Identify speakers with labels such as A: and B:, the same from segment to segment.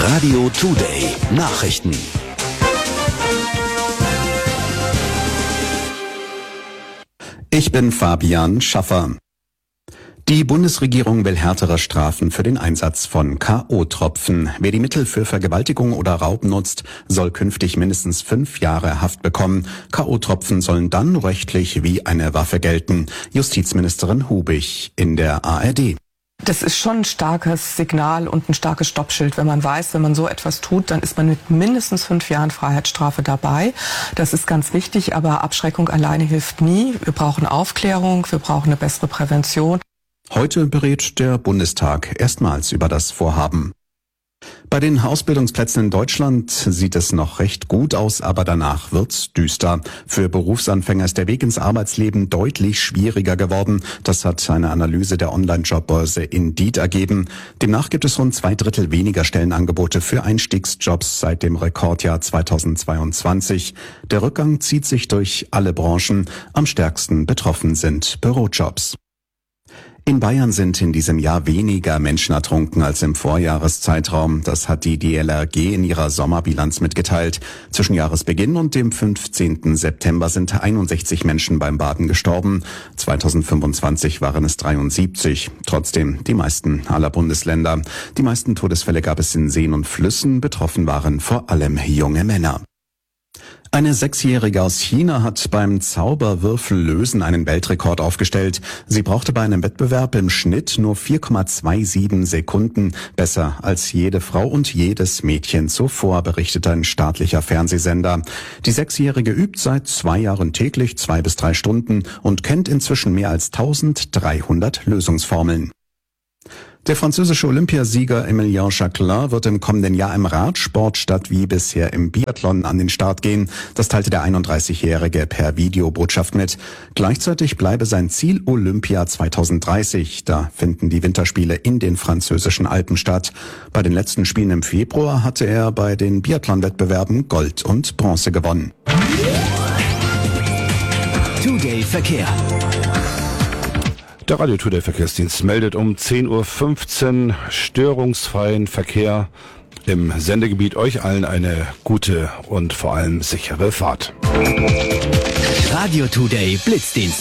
A: Radio Today Nachrichten.
B: Ich bin Fabian Schaffer. Die Bundesregierung will härtere Strafen für den Einsatz von K.O.-Tropfen. Wer die Mittel für Vergewaltigung oder Raub nutzt, soll künftig mindestens 5 Jahre Haft bekommen. K.O.-Tropfen sollen dann rechtlich wie eine Waffe gelten. Justizministerin Hubich in der ARD.
C: Das ist schon ein starkes Signal und ein starkes Stoppschild, wenn man weiß, wenn man so etwas tut, dann ist man mit mindestens 5 Jahren Freiheitsstrafe dabei. Das ist ganz wichtig, aber Abschreckung alleine hilft nie. Wir brauchen Aufklärung, wir brauchen eine bessere Prävention.
B: Heute berät der Bundestag erstmals über das Vorhaben. Bei den Ausbildungsplätzen in Deutschland sieht es noch recht gut aus, aber danach wird's düster. Für Berufsanfänger ist der Weg ins Arbeitsleben deutlich schwieriger geworden. Das hat eine Analyse der Online-Jobbörse Indeed ergeben. Demnach gibt es rund 2/3 weniger Stellenangebote für Einstiegsjobs seit dem Rekordjahr 2022. Der Rückgang zieht sich durch alle Branchen. Am stärksten betroffen sind Bürojobs. In Bayern sind in diesem Jahr weniger Menschen ertrunken als im Vorjahreszeitraum. Das hat die DLRG in ihrer Sommerbilanz mitgeteilt. Zwischen Jahresbeginn und dem 15. September sind 61 Menschen beim Baden gestorben. 2025 waren es 73. Trotzdem die meisten aller Bundesländer. Die meisten Todesfälle gab es in Seen und Flüssen. Betroffen waren vor allem junge Männer. Eine 6-Jährige aus China hat beim Zauberwürfellösen einen Weltrekord aufgestellt. Sie brauchte bei einem Wettbewerb im Schnitt nur 4,27 Sekunden. Besser als jede Frau und jedes Mädchen zuvor, berichtet ein staatlicher Fernsehsender. Die 6-Jährige übt seit 2 Jahren täglich 2 bis 3 Stunden und kennt inzwischen mehr als 1300 Lösungsformeln. Der französische Olympiasieger Emilien Jacquelin wird im kommenden Jahr im Radsport statt wie bisher im Biathlon an den Start gehen. Das teilte der 31-Jährige per Videobotschaft mit. Gleichzeitig bleibe sein Ziel Olympia 2030. Da finden die Winterspiele in den französischen Alpen statt. Bei den letzten Spielen im Februar hatte er bei den Biathlon-Wettbewerben Gold und Bronze gewonnen.
A: Today Verkehr.
D: Der Radio Today Verkehrsdienst meldet um 10:15 Uhr störungsfreien Verkehr im Sendegebiet. Euch allen eine gute und vor allem sichere Fahrt.
A: Radio Today Blitzdienst.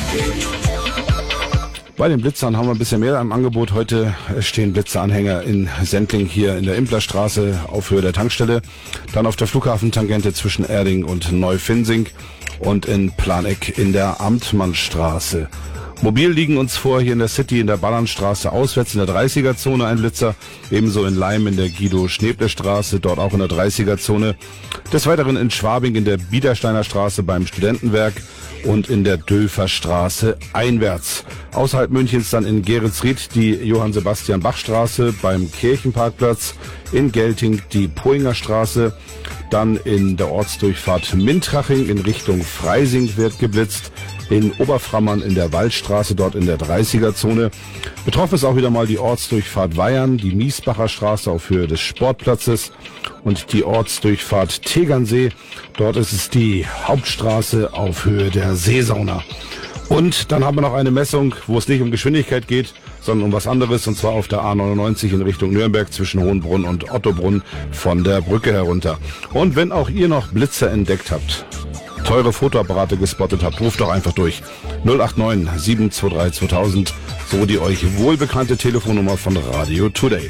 D: Bei den Blitzern haben wir ein bisschen mehr im Angebot. Heute stehen Blitzeranhänger in Sendling hier in der Implerstraße auf Höhe der Tankstelle. Dann auf der Flughafentangente zwischen Erding und Neufinsing und in Planegg in der Amtmannstraße. Mobil liegen uns vor hier in der City in der Ballernstraße auswärts in der 30er-Zone ein Blitzer, ebenso in Leim in der Guido-Schneble-Straße, dort auch in der 30er-Zone. Des Weiteren in Schwabing in der Biedersteiner Straße beim Studentenwerk und in der Dülfer Straße einwärts. Außerhalb Münchens dann in Geretsried die Johann-Sebastian-Bach-Straße beim Kirchenparkplatz, in Gelting die Poinger Straße, dann in der Ortsdurchfahrt Mintraching in Richtung Freising wird geblitzt, in Oberframmern in der Waldstraße, dort in der 30er-Zone. Betroffen ist auch wieder mal die Ortsdurchfahrt Weyern, die Miesbacher Straße auf Höhe des Sportplatzes und die Ortsdurchfahrt Tegernsee. Dort ist es die Hauptstraße auf Höhe der Seesauna. Und dann haben wir noch eine Messung, wo es nicht um Geschwindigkeit geht, sondern um was anderes, und zwar auf der A99 in Richtung Nürnberg zwischen Hohenbrunn und Ottobrunn von der Brücke herunter. Und wenn auch ihr noch Blitzer entdeckt habt, teure Fotoapparate gespottet habt, ruft doch einfach durch. 089 723 2000, so die euch wohlbekannte Telefonnummer von Radio Today.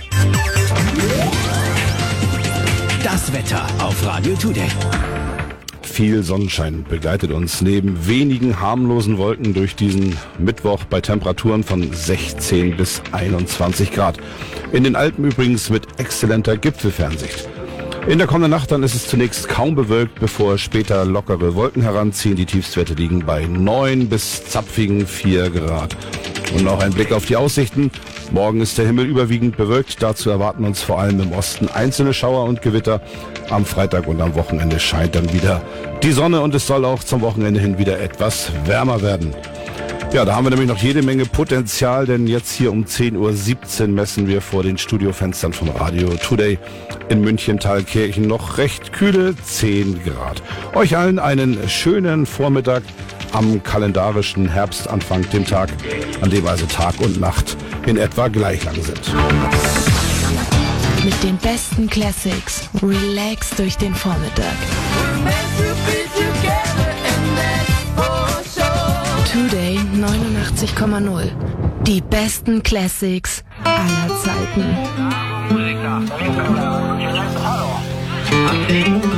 A: Das Wetter auf Radio Today.
D: Viel Sonnenschein begleitet uns neben wenigen harmlosen Wolken durch diesen Mittwoch bei Temperaturen von 16 bis 21 Grad. In den Alpen übrigens mit exzellenter Gipfelfernsicht. In der kommenden Nacht dann ist es zunächst kaum bewölkt, bevor später lockere Wolken heranziehen. Die Tiefstwerte liegen bei 9 bis zapfigen 4 Grad. Und noch ein Blick auf die Aussichten. Morgen ist der Himmel überwiegend bewölkt. Dazu erwarten uns vor allem im Osten einzelne Schauer und Gewitter. Am Freitag und am Wochenende scheint dann wieder die Sonne und es soll auch zum Wochenende hin wieder etwas wärmer werden. Ja, da haben wir nämlich noch jede Menge Potenzial, denn jetzt hier um 10:17 Uhr messen wir vor den Studiofenstern von Radio Today in München-Thalkirchen noch recht kühle 10 Grad. Euch allen einen schönen Vormittag am kalendarischen Herbstanfang, dem Tag, an dem also Tag und Nacht in etwa gleich lang sind.
E: Mit Mit den besten Classics. Relax durch den Vormittag. Today 89,0. Die besten Classics aller Zeiten.